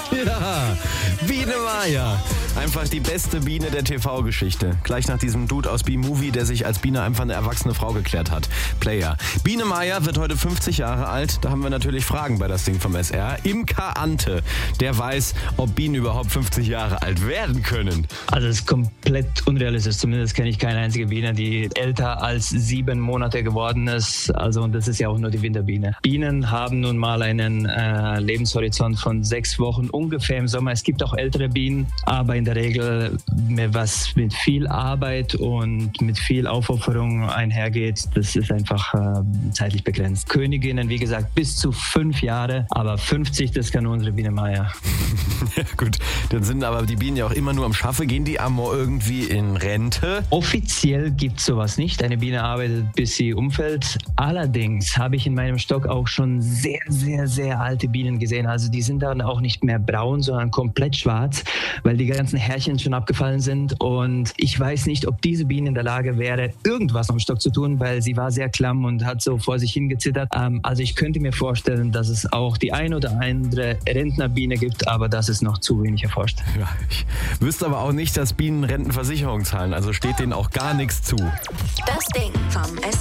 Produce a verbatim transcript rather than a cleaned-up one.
Ja, Biene Maya. Einfach die beste Biene der T V-Geschichte. Gleich nach diesem Dude aus B-Movie, der sich als Biene einfach eine erwachsene Frau geklärt hat. Player. Biene Maya wird heute fünfzig Jahre alt. Da haben wir natürlich Fragen bei das Ding vom S R. Imker Ante, der weiß, ob Bienen überhaupt fünfzig Jahre alt werden können. Also es ist komplett unrealistisch. Zumindest kenne ich keine einzige Biene, die älter als sieben Monate geworden ist. Also und das ist ja auch nur die Winterbiene. Bienen haben nun mal einen äh, Lebenshorizont von sechs Wochen ungefähr im Sommer. Es gibt auch ältere Bienen, aber in der Regel, was mit viel Arbeit und mit viel Aufopferung einhergeht, das ist einfach äh, zeitlich begrenzt. Königinnen, wie gesagt, bis zu fünf Jahre, aber fünfzig, das kann unsere Biene Maya. Ja gut, dann sind aber die Bienen ja auch immer nur am Schaffe. Gehen die Amor irgendwie in Rente? Offiziell gibt es sowas nicht. Eine Biene arbeitet, bis sie umfällt. Allerdings habe ich in meinem Stock auch schon sehr, sehr, sehr alte Bienen gesehen. Also die sind dann auch nicht mehr braun, sondern komplett schwarz, weil die ganzen Härchen schon abgefallen sind. Und ich weiß nicht, ob diese Biene in der Lage wäre, irgendwas am Stock zu tun, weil sie war sehr klamm und hat so vor sich hingezittert. Ähm, also ich könnte mir vorstellen, dass es auch die ein oder andere Rentnerbiene gibt, aber das ist noch zu wenig erforscht. Ja, ich wüsste aber auch nicht, dass Bienen Rentenversicherung zahlen. Also steht denen auch gar nichts zu. Das Ding vom S